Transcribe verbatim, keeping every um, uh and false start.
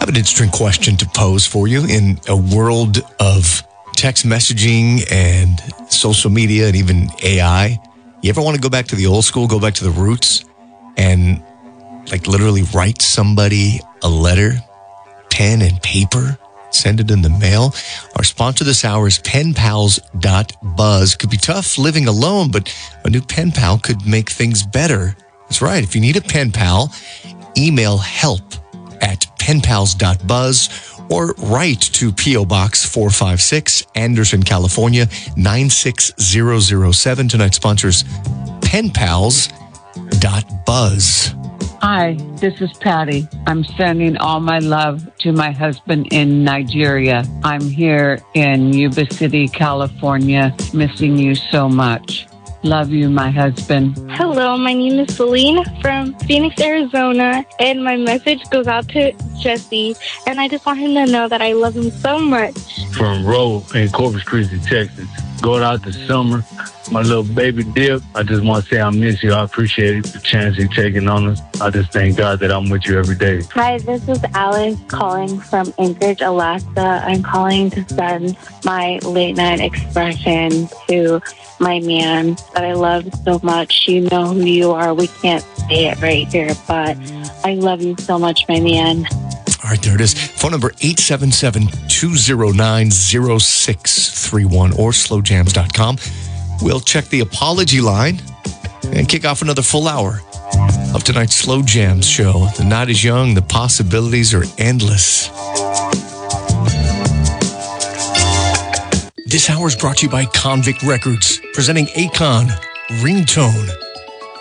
have an interesting question to pose for you. In a world of text messaging and social media and even A I, you ever want to go back to the old school, go back to the roots, and like literally write somebody a letter, pen and paper, send it in the mail? Our sponsor this hour is pen pals dot buzz. Could be tough living alone, but a new pen pal could make things better. That's right. If you need a pen pal, email help at pen pals dot buzz or write to P O Box four five six, Anderson, California, nine six zero zero seven. Tonight's sponsors, pen pals dot buzz. Hi, this is Patty. I'm sending all my love to my husband in Nigeria. I'm here in Yuba City, California, missing you so much. Love you, my husband. Hello, my name is Celine from Phoenix, Arizona, and my message goes out to Jesse, and I just want him to know that I love him so much. From Roe in Corpus Christi, Texas, going out this summer, my little baby Dip, I just want to say I miss you. I appreciate the chance you're taking on us. I just thank God that I'm with you every day. Hi, this is Alice calling from Anchorage, Alaska. I'm calling to send my late night expression to my man that I love so much. You know who you are. We can't say it right here, but I love you so much, my man. All right, there it is. Phone number eight seven seven, two zero nine, zero six three one or slow jams dot com. We'll check the apology line and kick off another full hour of tonight's Slow Jams show. The night is young. The possibilities are endless. This hour is brought to you by Convict Records, presenting Akon, Ringtone.